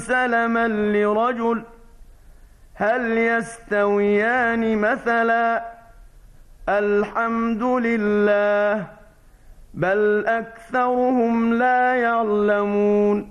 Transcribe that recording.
سلما لرجل هل يستويان مثلا الحمد لله بل أكثرهم لا يعلمون